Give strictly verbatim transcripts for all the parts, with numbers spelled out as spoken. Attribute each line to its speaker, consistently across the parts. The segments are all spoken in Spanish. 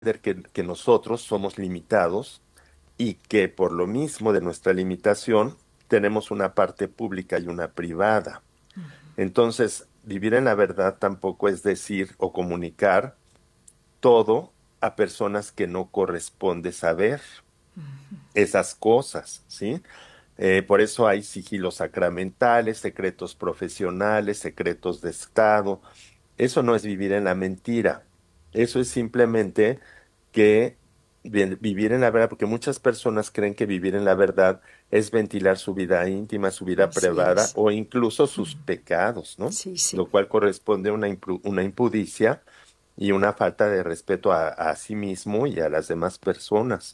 Speaker 1: que, que nosotros somos limitados y que por lo mismo de nuestra limitación tenemos una parte pública y una privada. Entonces, vivir en la verdad tampoco es decir o comunicar todo a personas que no corresponde saber esas cosas, ¿sí? Eh, por eso hay sigilos sacramentales, secretos profesionales, secretos de Estado. Eso no es vivir en la mentira. Eso es simplemente que vi- vivir en la verdad, porque muchas personas creen que vivir en la verdad es ventilar su vida íntima, su vida
Speaker 2: Así
Speaker 1: privada
Speaker 2: es.
Speaker 1: o incluso sus pecados, ¿no?
Speaker 2: Sí, sí.
Speaker 1: Lo cual corresponde a una, impru- una impudicia y una falta de respeto a, a sí mismo y a las demás personas.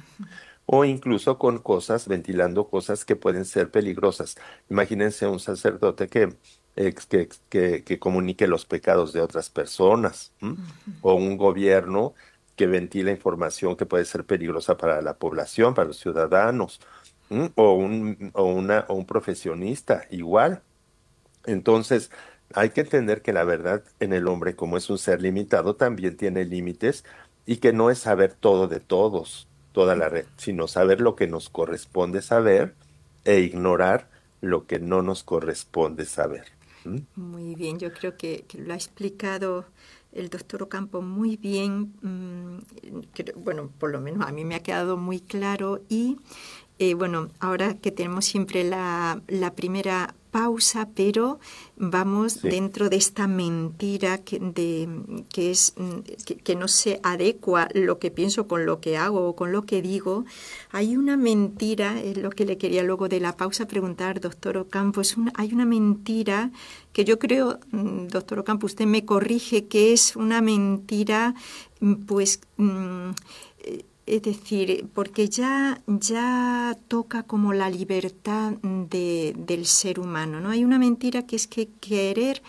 Speaker 1: O incluso con cosas, ventilando cosas que pueden ser peligrosas. Imagínense un sacerdote que, ex- que, que, que comunique los pecados de otras personas, ¿m? O un gobierno que ventila información que puede ser peligrosa para la población, para los ciudadanos, ¿m? O un, o una, o un profesionista, igual. Entonces, hay que entender que la verdad en el hombre, como es un ser limitado, también tiene límites y que no es saber todo de todos, toda la red, sino saber lo que nos corresponde saber e ignorar lo que no nos corresponde saber. ¿Mm?
Speaker 2: Muy bien, yo creo que, que lo ha explicado el doctor Ocampo muy bien. mm, creo- bueno, por lo menos a mí me ha quedado muy claro y eh, bueno, ahora que tenemos siempre la, la primera pausa, pero vamos
Speaker 1: Sí,
Speaker 2: dentro de esta mentira que, de, que es mm, que, que no se adecua lo que pienso con lo que hago o con lo que digo. Hay una mentira, es lo que le quería luego de la pausa preguntar, doctor Ocampo, es una, hay una mentira que yo creo, mm, doctor Ocampo, usted me corrige, que es una mentira, mm, pues... mm, eh, es decir, porque ya, ya toca como la libertad de, del ser humano, ¿no? Hay una mentira que es que querer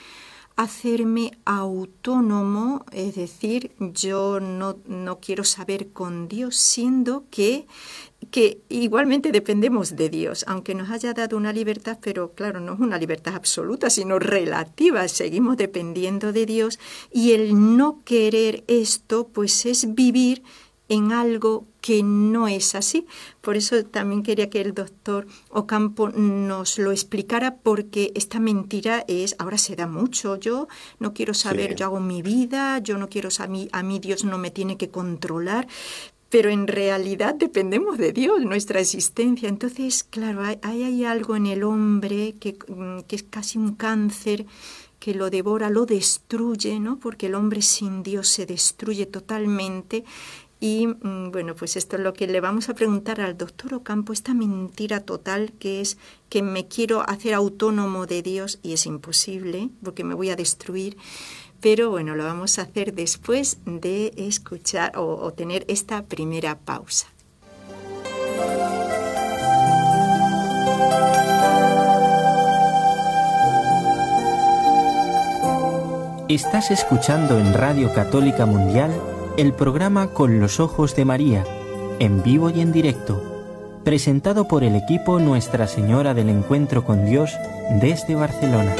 Speaker 2: hacerme autónomo, es decir, yo no, no quiero saber con Dios, siendo que, que igualmente dependemos de Dios, aunque nos haya dado una libertad, pero claro, no es una libertad absoluta, sino relativa, seguimos dependiendo de Dios y el no querer esto, pues es vivir en algo que no es así. Por eso también quería que el doctor Ocampo nos lo explicara, porque esta mentira es, ahora se da mucho, yo no quiero saber,
Speaker 1: sí,
Speaker 2: yo hago mi vida, yo no quiero saber, a mí, a mí Dios no me tiene que controlar, pero en realidad dependemos de Dios, nuestra existencia. Entonces, claro, hay, hay algo en el hombre que, que es casi un cáncer que lo devora, lo destruye, ¿no? Porque el hombre sin Dios se destruye totalmente. Y mm, bueno, pues esto es lo que le vamos a preguntar al doctor Ocampo, esta mentira total que es que me quiero hacer autónomo de Dios y es imposible porque me voy a destruir. Pero bueno, lo vamos a hacer después de escuchar o, o tener esta primera pausa.
Speaker 3: Estás escuchando en Radio Católica Mundial el programa Con los Ojos de María, en vivo y en directo, presentado por el equipo Nuestra Señora del Encuentro con Dios desde Barcelona.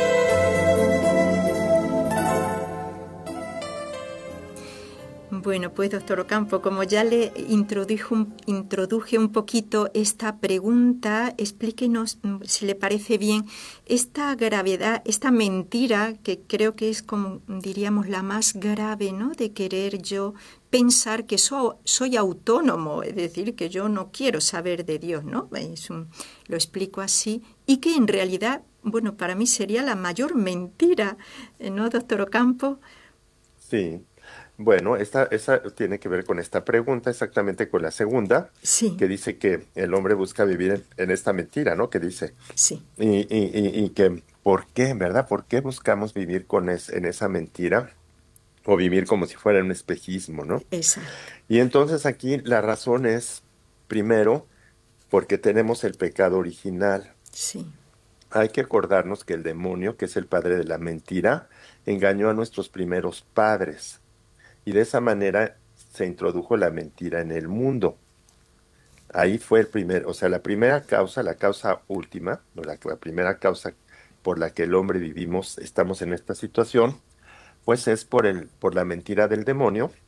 Speaker 2: Bueno, pues doctor Ocampo, como ya le introdujo un- introduje un poquito esta pregunta, explíquenos, mm, si le parece bien, esta gravedad, esta mentira, que creo que es como diríamos la más grave, ¿no? De querer yo pensar que so- soy autónomo, es decir, que yo no quiero saber de Dios, ¿no? Es un- lo explico así, y que en realidad, bueno, para mí sería la mayor mentira, ¿eh? ¿No, doctor Ocampo?
Speaker 1: sí. Bueno, esta, esa tiene que ver con esta pregunta, exactamente con la segunda,
Speaker 2: Sí,
Speaker 1: que dice que el hombre busca vivir en, en esta mentira, ¿no? Que dice,
Speaker 2: sí,
Speaker 1: y, y, y, y que, ¿por qué, verdad? ¿Por qué buscamos vivir con es, en esa mentira? O vivir como si fuera un espejismo, ¿no?
Speaker 2: exacto.
Speaker 1: Y entonces aquí la razón es, primero, porque tenemos el pecado original.
Speaker 2: Sí,
Speaker 1: Hay que acordarnos que el demonio, que es el padre de la mentira, engañó a nuestros primeros padres y de esa manera se introdujo la mentira en el mundo. Ahí fue el primer, o sea, la primera causa, la causa última, no, la, la primera causa por la que el hombre vivimos, estamos en esta situación, pues es por el, por la mentira del demonio